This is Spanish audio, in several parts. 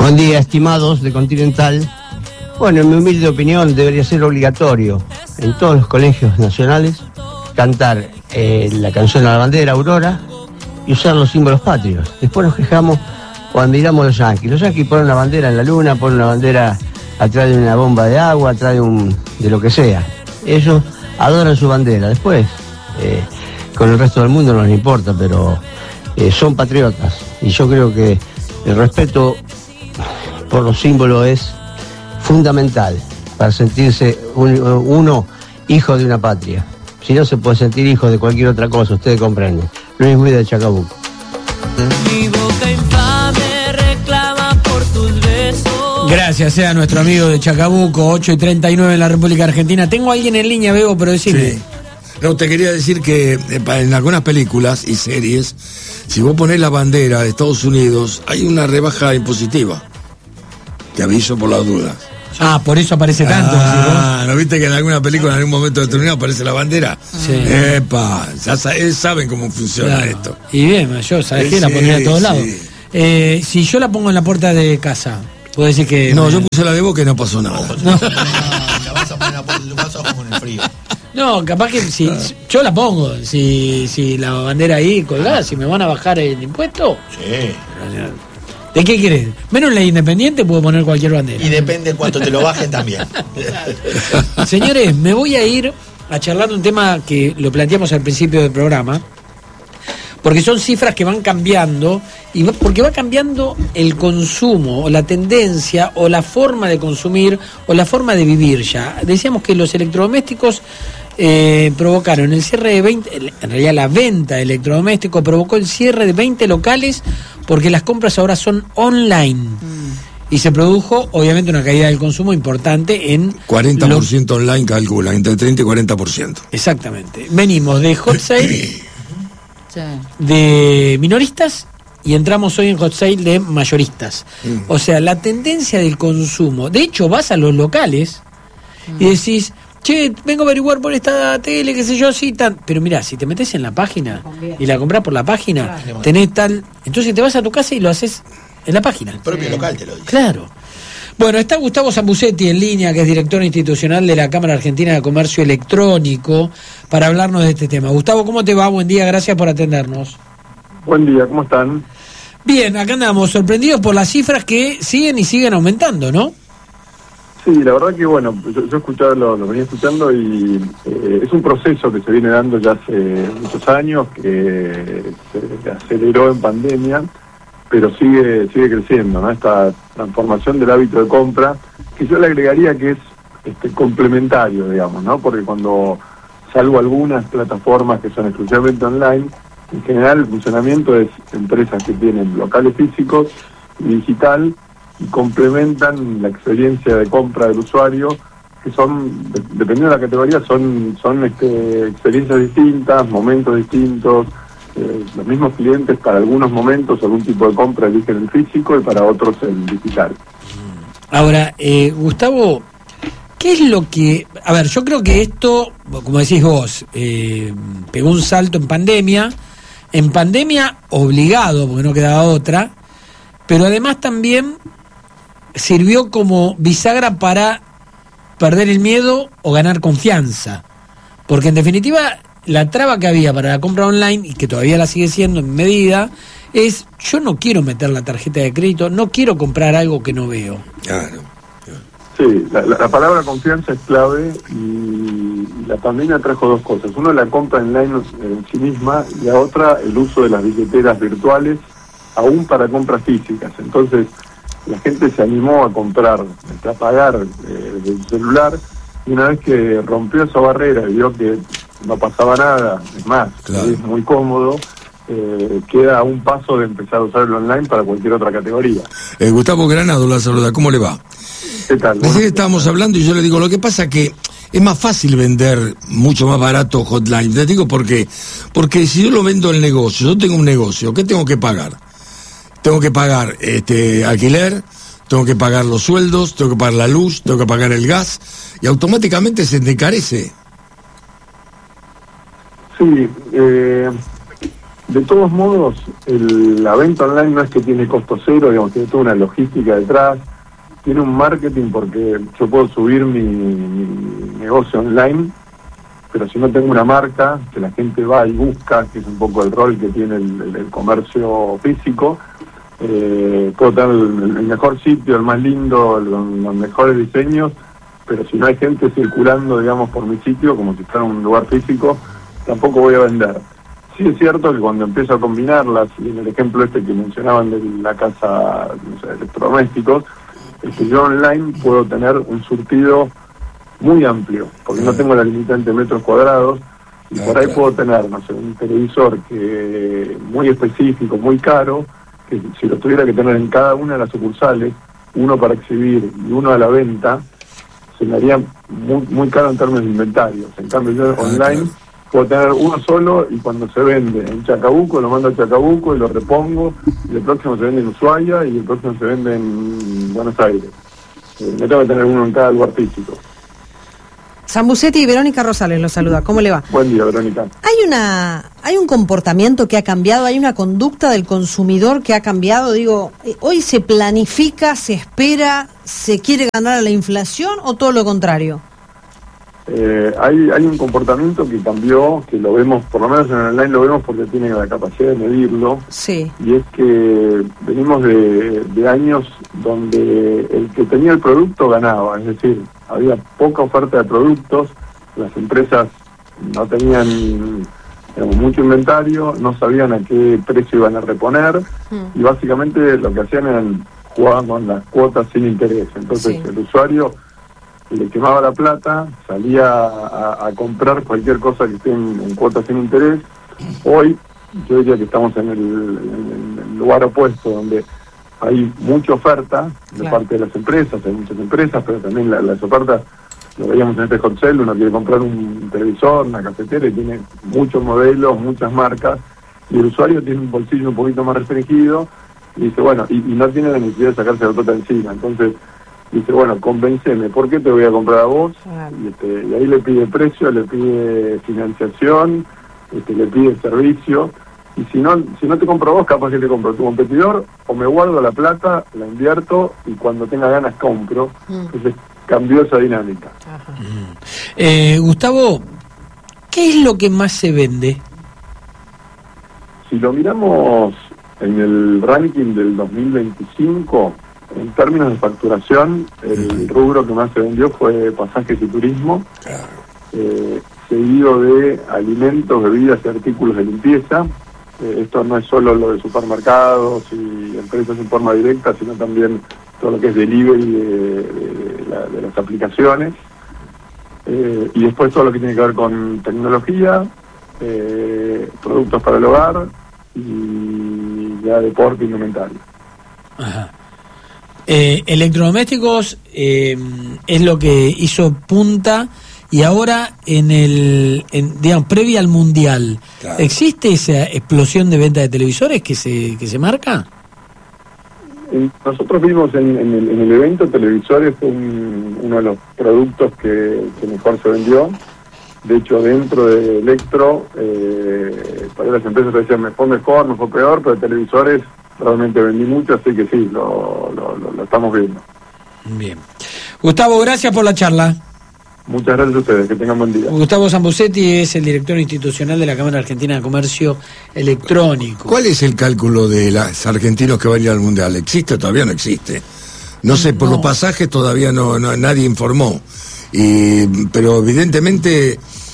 Buen día, estimados de Continental. Bueno, en mi humilde opinión debería ser obligatorio en todos los colegios nacionales cantar la canción a la bandera, Aurora, y usar los símbolos patrios. Después nos quejamos o admiramos a los yanquis. Los yanquis ponen una bandera en la luna, ponen una bandera atrás de una bomba de agua, atrás de lo que sea. Ellos adoran su bandera. Después, con el resto del mundo no les importa, pero son patriotas. Y yo creo que el respeto por los símbolos es fundamental para sentirse uno hijo de una patria. Si no, se puede sentir hijo de cualquier otra cosa, ustedes comprenden. Luis Guida de Chacabuco. Mi boca infame reclama por tus besos. Gracias a nuestro amigo de Chacabuco, 8:39 en la República Argentina. Tengo a alguien en línea, Bebo, pero decime. Sí. No, te quería decir que en algunas películas y series, si vos ponés la bandera de Estados Unidos, hay una rebaja impositiva. Te aviso por las dudas. Ah, por eso aparece tanto. ¿No viste que en alguna película en algún momento determinado aparece la bandera? Sí. Epa, ya saben cómo funciona esto. Y bien, yo, ¿sabes qué? La pondría a todos lados. Si yo la pongo en la puerta de casa, ¿puedo decir que...? No, yo puse la de Boca y no pasó nada. No, la vas a poner en la puerta de tu casa como en el frío. No, capaz que si yo la pongo, si la bandera ahí colgada, si me van a bajar el impuesto. Sí. ¿De qué querés? Menos la Independiente puedo poner cualquier bandera. Y depende cuánto te lo bajen también. Señores, me voy a ir a charlar un tema que lo planteamos al principio del programa, porque son cifras que van cambiando, y porque va cambiando el consumo, o la tendencia, o la forma de consumir, o la forma de vivir ya. Decíamos que los electrodomésticos provocaron el cierre de 20, en realidad la venta de electrodomésticos provocó el cierre de 20 locales, porque las compras ahora son online. Y se produjo, obviamente, una caída del consumo importante en... 40% online calculan, entre 30 y 40%. Exactamente. Venimos de hot sale de minoristas y entramos hoy en hot sale de mayoristas. O sea, la tendencia del consumo... De hecho, vas a los locales y decís... Che, vengo a averiguar por esta tele, qué sé yo, sí, tan... Pero mirá, si te metes en la página y la comprás por la página, claro, tenés tal... Entonces te vas a tu casa y lo haces en la página. El propio local te lo dice. Claro. Bueno, está Gustavo Zambucetti en línea, que es director institucional de la Cámara Argentina de Comercio Electrónico, para hablarnos de este tema. Gustavo, ¿cómo te va? Buen día, gracias por atendernos. Buen día, ¿cómo están? Bien, acá andamos, sorprendidos por las cifras que siguen aumentando, ¿no? Sí, la verdad que bueno, yo escuchaba, lo venía escuchando y es un proceso que se viene dando ya hace muchos años, que se aceleró en pandemia, pero sigue creciendo, ¿no? Esta transformación del hábito de compra, que yo le agregaría que es complementario, digamos, ¿no? Porque cuando salvo algunas plataformas que son exclusivamente online, en general el funcionamiento es empresas que tienen locales físicos y digital, y complementan la experiencia de compra del usuario, que son, dependiendo de la categoría, son experiencias distintas, momentos distintos. Los mismos clientes para algunos momentos algún tipo de compra eligen el físico y para otros el digital. Ahora, Gustavo, ¿qué es lo que...? A ver, yo creo que esto, como decís vos, pegó un salto en pandemia obligado, porque no quedaba otra, pero además también sirvió como bisagra para perder el miedo o ganar confianza, porque en definitiva la traba que había para la compra online, y que todavía la sigue siendo en medida, es: yo no quiero meter la tarjeta de crédito, no quiero comprar algo que no veo. Claro. Sí, la palabra confianza es clave, y la pandemia trajo dos cosas: uno, la compra online en sí misma, y la otra, el uso de las billeteras virtuales aún para compras físicas. Entonces la gente se animó a comprar, a pagar del celular, y una vez que rompió esa barrera y vio que no pasaba nada, es más, claro, es muy cómodo, queda a un paso de empezar a usar el online para cualquier otra categoría. Gustavo Granado la saluda, ¿cómo le va? ¿Qué tal? Recién estábamos hablando y yo le digo, lo que pasa que es más fácil vender mucho más barato hotline. Te digo por qué. Porque si yo lo vendo el negocio, yo tengo un negocio, ¿qué tengo que pagar? Tengo que pagar alquiler, tengo que pagar los sueldos, tengo que pagar la luz, tengo que pagar el gas, y automáticamente se encarece. Sí, De todos modos, la venta online no es que tiene costo cero, digamos, tiene toda una logística detrás, tiene un marketing porque yo puedo subir mi negocio online, pero si no tengo una marca que la gente va y busca, que es un poco el rol que tiene el comercio físico, puedo tener el mejor sitio, el más lindo, los mejores diseños, pero si no hay gente circulando, digamos, por mi sitio, como si fuera un lugar físico, tampoco voy a vender. Sí es cierto que cuando empiezo a combinarlas, y en el ejemplo este que mencionaban de la casa, no sé, electrodomésticos, es que yo online puedo tener un surtido muy amplio, porque no tengo la limitante de metros cuadrados, y por ahí puedo tener, no sé, un televisor que muy específico, muy caro, que si lo tuviera que tener en cada una de las sucursales, uno para exhibir y uno a la venta, se me haría muy, muy caro en términos de inventarios. En cambio yo online puedo tener uno solo, y cuando se vende en Chacabuco, lo mando a Chacabuco y lo repongo, y el próximo se vende en Ushuaia y el próximo se vende en Buenos Aires. No tengo que tener uno en cada lugar físico. Sambucetti y Verónica Rosales los saluda. ¿Cómo le va? Buen día, Verónica. ¿Hay un comportamiento que ha cambiado? ¿Hay una conducta del consumidor que ha cambiado? Digo, ¿hoy se planifica, se espera, se quiere ganar a la inflación o todo lo contrario? Hay un comportamiento que cambió, que lo vemos, por lo menos en el online lo vemos porque tiene la capacidad de medirlo. Sí. Y es que venimos de años donde el que tenía el producto ganaba, es decir, había poca oferta de productos, las empresas no tenían, digamos, mucho inventario, no sabían a qué precio iban a reponer, y básicamente lo que hacían era jugar con las cuotas sin interés. Entonces el usuario le quemaba la plata, salía a comprar cualquier cosa que esté en cuotas sin interés. Hoy yo diría que estamos en el lugar opuesto, donde hay mucha oferta de parte de las empresas, hay muchas empresas, pero también las ofertas, lo veíamos en este hot sale, uno quiere comprar un televisor, una cafetera, y tiene muchos modelos, muchas marcas, y el usuario tiene un bolsillo un poquito más restringido, y dice, bueno, y no tiene la necesidad de sacarse la plata encima. Entonces dice, bueno, convénceme, ¿por qué te voy a comprar a vos? Y ahí le pide precio, le pide financiación, le pide servicio, y si no te compro a vos, capaz que te compro a tu competidor, o me guardo la plata, la invierto, y cuando tenga ganas compro. Entonces cambió esa dinámica. Gustavo, ¿qué es lo que más se vende? Si lo miramos en el ranking del 2025, en términos de facturación, el rubro que más se vendió fue pasajes y turismo, seguido de alimentos, bebidas y artículos de limpieza. Esto no es solo lo de supermercados y empresas en forma directa, sino también todo lo que es delivery de las aplicaciones. Y después todo lo que tiene que ver con tecnología, productos para el hogar y ya deporte y indumentaria. Ajá. Electrodomésticos es lo que hizo punta, y ahora digamos, previa al Mundial, claro, ¿existe esa explosión de venta de televisores que se marca? Nosotros vimos en el evento televisores, uno de los productos que mejor se vendió. De hecho, dentro de Electro, para las empresas decían me fue mejor, me fue peor, pero televisores realmente vendí mucho, así que sí, lo estamos viendo. Bien. Gustavo, gracias por la charla. Muchas gracias a ustedes, que tengan buen día. Gustavo Sambucetti es el director institucional de la Cámara Argentina de Comercio Electrónico. ¿Cuál es el cálculo de los argentinos que van a ir al Mundial? ¿Existe o todavía no existe? No sé, por los pasajes todavía no nadie informó. Pero evidentemente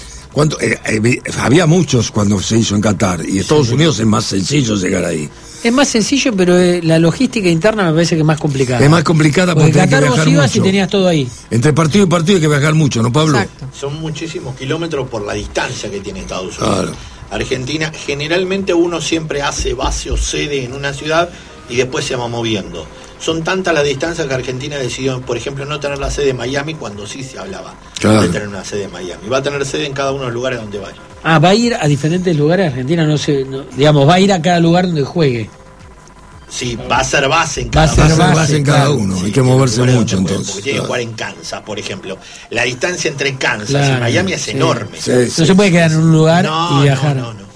había muchos cuando se hizo en Qatar, y Estados Unidos es más sencillo llegar ahí. Es más sencillo, pero la logística interna me parece que es más complicada. Es más complicada porque hay que viajar vos ibas mucho. Y tenías todo ahí. Entre partido y partido hay que viajar mucho, ¿no, Pablo? Exacto. Son muchísimos kilómetros por la distancia que tiene Estados Unidos. Claro. Argentina, generalmente uno siempre hace base o sede en una ciudad y después se va moviendo. Son tantas las distancias que Argentina decidió, por ejemplo, no tener la sede en Miami cuando sí se hablaba de tener una sede en Miami. Va a tener sede en cada uno de los lugares donde vaya. Ah, va a ir a diferentes lugares. Argentina digamos, va a ir a cada lugar donde juegue. Sí, va a ser base en cada uno. Va a ser base en cada uno. Sí, hay que moverse mucho entonces. Porque tiene que jugar en Kansas, por ejemplo. La distancia entre Kansas y Miami es enorme. No se puede quedar en un lugar y viajar.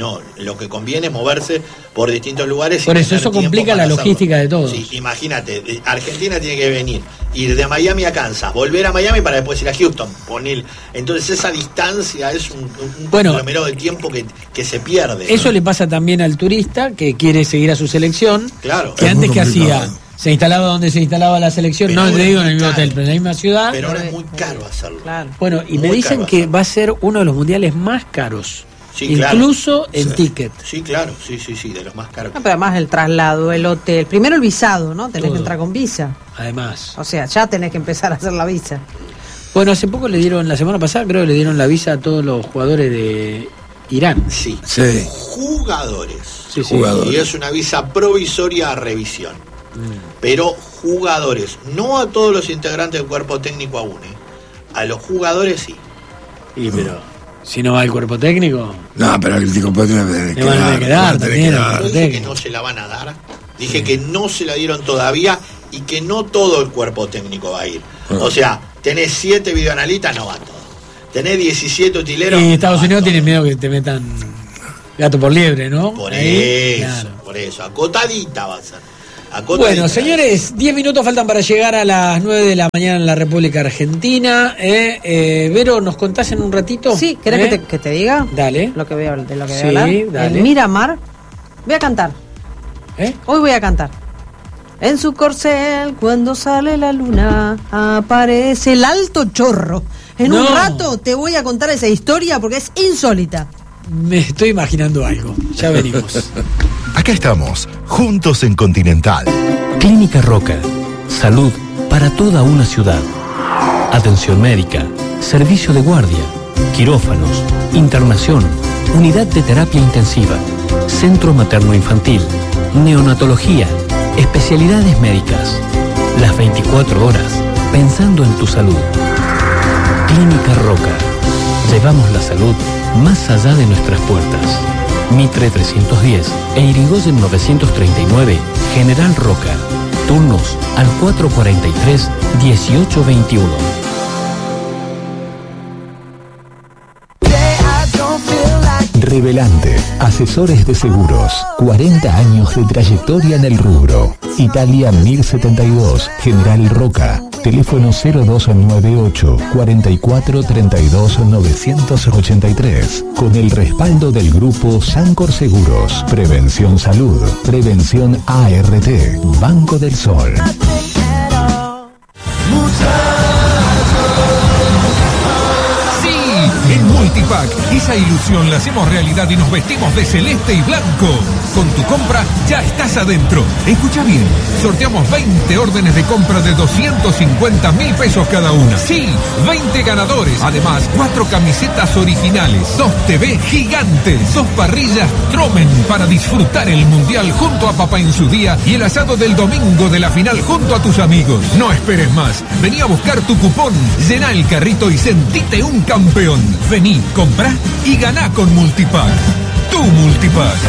No, lo que conviene es moverse por distintos lugares. Por eso complica la logística de todos. Sí, imagínate, Argentina tiene que venir, ir de Miami a Kansas, volver a Miami para después ir a Houston. Entonces esa distancia es un conglomerado de tiempo que se pierde. Eso le pasa también al turista que quiere seguir a su selección. Claro. Que antes que hacía, se instalaba donde se instalaba la selección, pero no te digo en el mismo hotel, pero en la misma ciudad. Pero ahora es muy caro hacerlo. Claro. Bueno, y me dicen que va a ser uno de los mundiales más caros. Sí, incluso claro. en ticket. Sí, claro, sí, de los más caros. Pero además el traslado, el hotel, primero el visado, ¿no? Tenés que entrar con visa. Además. O sea, ya tenés que empezar a hacer la visa. Bueno, hace poco la semana pasada creo que le dieron la visa a todos los jugadores de Irán. Sí. Jugadores. Sí. Y es una visa provisoria a revisión. Pero jugadores, no a todos los integrantes del cuerpo técnico aún, a los jugadores sí. Pero si no va el cuerpo técnico. No, pero el cuerpo técnico tiene que quedar también. Yo dije que no se la van a dar. Dije que no se la dieron todavía y que no todo el cuerpo técnico va a ir. O sea, tenés 7 videoanalistas, no va todo. Tenés 17 utileros. Y Estados Unidos tiene miedo que te metan gato por liebre, ¿no? Por eso. Acotadita va a ser. Bueno, señores, 10 minutos faltan para llegar a las 9 de la mañana en la República Argentina. Vero, ¿nos contás en un ratito? Sí, ¿querés que te diga? Dale. De lo que voy a hablar. Dale. En Miramar, voy a cantar. Hoy voy a cantar. En su corcel, cuando sale la luna, aparece el Alto Chorro. En un rato te voy a contar esa historia porque es insólita. Me estoy imaginando algo. Ya venimos. Acá estamos, juntos en Continental. Clínica Roca. Salud para toda una ciudad. Atención médica, servicio de guardia, quirófanos, internación, unidad de terapia intensiva, centro materno-infantil, neonatología, especialidades médicas. Las 24 horas, pensando en tu salud. Clínica Roca. Llevamos la salud más allá de nuestras puertas. Mitre 310 e Irigoyen 939, General Roca. Turnos al 443-1821. Revelante, asesores de seguros, 40 años de trayectoria en el rubro. Italia 1072, General Roca. Teléfono 0298 44 32 983. Con el respaldo del grupo Sancor Seguros. Prevención Salud. Prevención ART. Banco del Sol. En Multipack, esa ilusión la hacemos realidad y nos vestimos de celeste y blanco. Con tu compra ya estás adentro. Escucha bien, sorteamos 20 órdenes de compra de 250.000 pesos cada una. Sí, 20 ganadores. Además, 4 camisetas originales, 2 TV gigantes, 2 parrillas Tromen para disfrutar el Mundial junto a papá en su día y el asado del domingo de la final junto a tus amigos. No esperes más. Vení a buscar tu cupón, llená el carrito y sentite un campeón. Vení, comprá y ganá con Multipack. Tu Multipack.